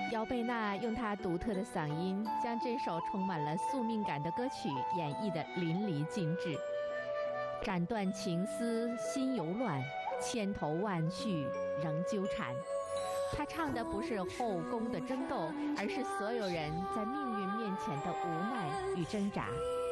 姚贝娜用她独特的嗓音，将这首充满了宿命感的歌曲演绎得淋漓尽致。斩断情丝心犹乱，千头万绪仍纠缠。她唱的不是后宫的争斗，而是所有人在命运面前的无奈与挣扎。